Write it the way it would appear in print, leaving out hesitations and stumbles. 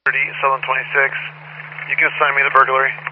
Southern 26. You can assign me the burglary.